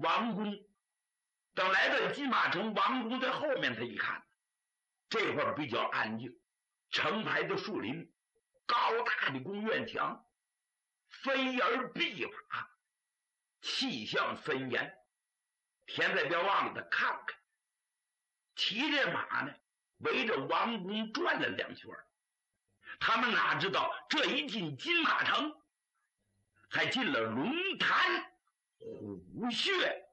王宫。等来到金马城，王宫在后面，他一看，这块比较安静，成排的树林，高大的宫院墙，飞而碧马，气象森严。田在边往里头看看，骑着马呢，围着王宫转了2圈。他们哪知道这一进金马城，还进了龙潭虎穴。